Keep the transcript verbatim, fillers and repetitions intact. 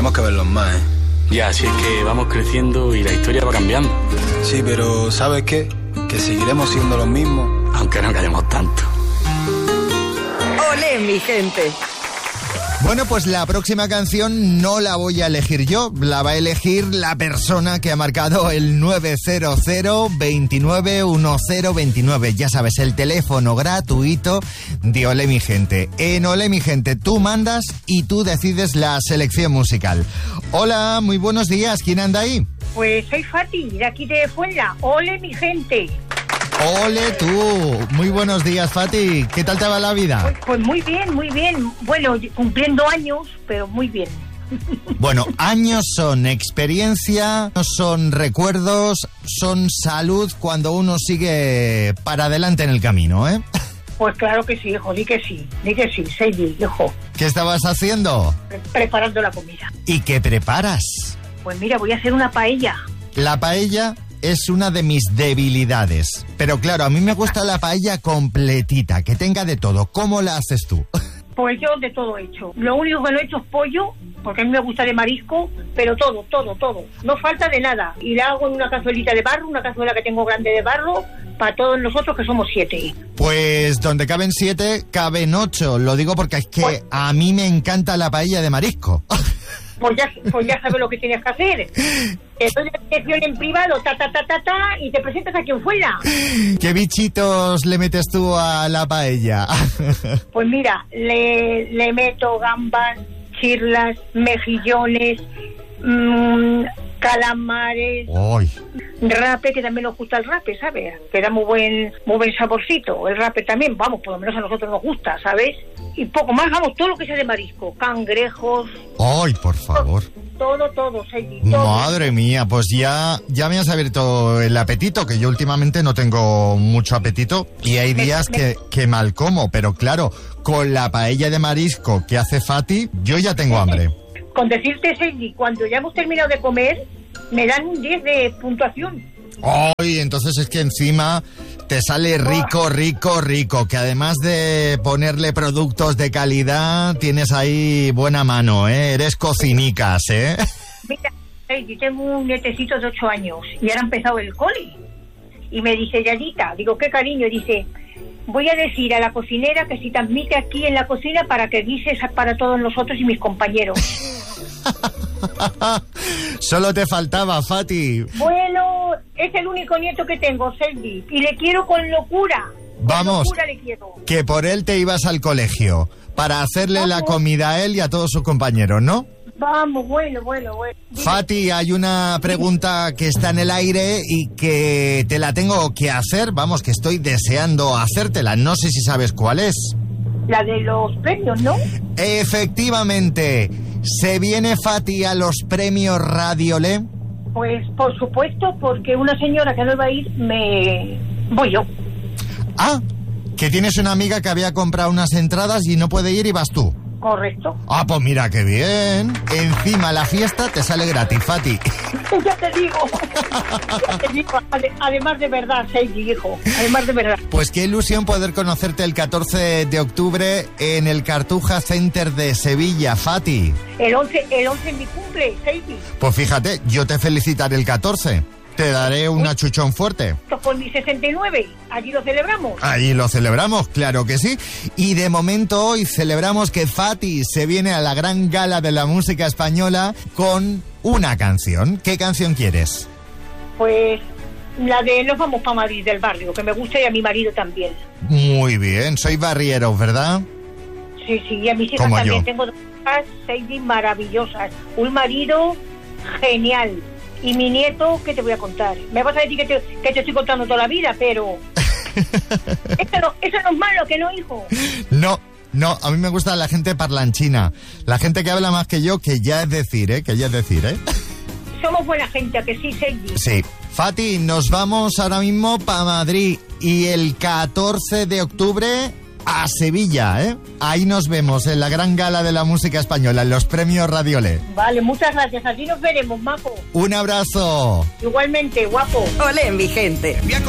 tenemos que verlos más, ¿eh? Ya, si es que vamos creciendo y la historia va cambiando. Sí, pero ¿sabes qué? Que seguiremos siendo los mismos. Aunque no callemos tanto. ¡Olé, mi gente! Bueno, pues la próxima canción no la voy a elegir yo, la va a elegir la persona que ha marcado el nueve cero cero, veintinueve, diez, veintinueve. Ya sabes, el teléfono gratuito de Olé mi gente. En Olé mi gente tú mandas y tú decides la selección musical. Hola, muy buenos días, ¿quién anda ahí? Pues soy Fati, de aquí de Fuenla. Olé mi gente. Ole tú, muy buenos días Fati, ¿qué tal te va la vida? Pues, pues muy bien, muy bien, bueno, cumpliendo años, pero muy bien. Bueno, años son experiencia, son recuerdos, son salud cuando uno sigue para adelante en el camino, ¿eh? Pues claro que sí, hijo, di que sí, di que sí, Seiji, hijo. ¿Qué estabas haciendo? Pre- preparando la comida. ¿Y qué preparas? Pues mira, voy a hacer una paella. La paella es una de mis debilidades. Pero claro, a mí me gusta la paella completita, que tenga de todo. ¿Cómo la haces tú? Pues yo de todo he hecho. Lo único que no he hecho es pollo, porque a mí me gusta de marisco, pero todo, todo, todo. No falta de nada. Y la hago en una cazuelita de barro, una cazuela que tengo grande de barro, para todos nosotros que somos siete. Pues donde caben siete, caben ocho. Lo digo porque es que pues, a mí me encanta la paella de marisco. Pues ya, pues ya sabes lo que tienes que hacer. Te doy la dirección en privado, ta, ta, ta, ta, ta, y te presentas aquí en Fuenla. ¿Qué bichitos le metes tú a la paella? Pues mira, le, le meto gambas, chirlas, mejillones, mmm, calamares, ¡Ay! rape, que también nos gusta el rape, ¿sabes? Que da muy buen, muy buen saborcito. El rape también, vamos, por lo menos a nosotros nos gusta, ¿sabes? Y poco más, vamos, todo lo que sea de marisco, cangrejos. ¡Ay, por favor! Todo, todo, Seiji, todo. Madre mía, pues ya, ya me has abierto el apetito, que yo últimamente no tengo mucho apetito y hay días me, que, que mal como, pero claro, con la paella de marisco que hace Fati, yo ya tengo hambre. Con decirte, Seiji, cuando ya hemos terminado de comer, me dan un diez de puntuación. ¡Ay! Entonces es que encima te sale rico, rico, rico, que además de ponerle productos de calidad, tienes ahí buena mano, ¿eh? Eres cocinicas, ¿eh? Mira, Seiji, tengo un nietecito de ocho años y ahora ha empezado el cole. Y me dice, Yayita, digo, qué cariño, dice, voy a decir a la cocinera que si te admite aquí en la cocina para que guises para todos nosotros y mis compañeros. Solo te faltaba, Fati. Bueno, es el único nieto que tengo, Seiji, y le quiero con locura. Vamos, con locura le quiero. Que por él te ibas al colegio, para hacerle Vamos. la comida a él y a todos sus compañeros, ¿no? Vamos, bueno, bueno, bueno. Dime. Fati, hay una pregunta que está en el aire y que te la tengo que hacer, vamos, que estoy deseando hacértela, no sé si sabes cuál es. La de los premios, ¿no? Efectivamente, ¿se viene Fati a los premios Radiolé? Pues por supuesto, porque una señora que no iba a ir, me... voy yo. Ah, que tienes una amiga que había comprado unas entradas y no puede ir y vas tú. Correcto. Ah, pues mira qué bien. Encima la fiesta te sale gratis, Fati. Ya te digo. Ya te digo. Ade- además de verdad, Seiji, hijo. Además de verdad. Pues qué ilusión poder conocerte el catorce de octubre en el Cartuja Center de Sevilla, Fati. El once, el once es mi cumple, Seiji. Pues fíjate, yo te felicitaré el catorce. Te daré un achuchón fuerte. Esto por mi sesenta y nueve. Allí lo celebramos. Ahí lo celebramos, claro que sí. Y de momento hoy celebramos que Fati se viene a la gran gala de la música española con una canción. ¿Qué canción quieres? Pues la de Nos vamos para Madrid del barrio, que me gusta y a mi marido también. Muy bien, soy barrieros, ¿verdad? Sí, sí, y a mis hijas Como también. yo. Tengo dos hijas, Seiji, maravillosas. Un marido genial. Y mi nieto, ¿qué te voy a contar? Me vas a decir que te, que te estoy contando toda la vida, pero... eso, no, eso no es malo, ¿que no, hijo? No, no, a mí me gusta la gente parlanchina. La gente que habla más que yo, que ya es decir, ¿eh? Que ya es decir, ¿eh? Somos buena gente, ¿a que sí, Seiji? Sí. Fati, nos vamos ahora mismo para Madrid y el catorce de octubre a Sevilla, ¿eh? Ahí nos vemos en la gran gala de la música española, en los premios Radiolé. Vale, muchas gracias. Así nos veremos, majo. Un abrazo. Igualmente, guapo. Olé, mi gente.